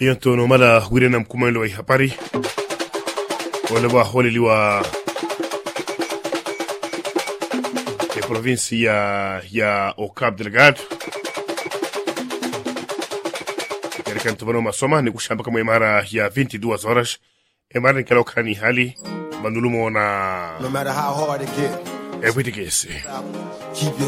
Yonto no mala wirena mkumelo wa habari wale wa holiliwa ya provinsi ya Cabo Delgado katika ntubano masoma ni kushamba kama imara ya 22 horas imara ni kalokani hali manulumo na no matter how hard it gets everything is